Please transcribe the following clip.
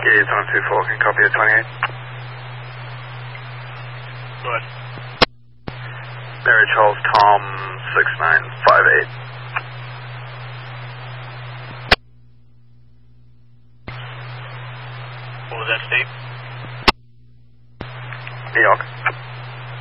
Yeah, it's on 24, can copy at 28. Go ahead. Mary Charles Tom 6958. What was that state? New York.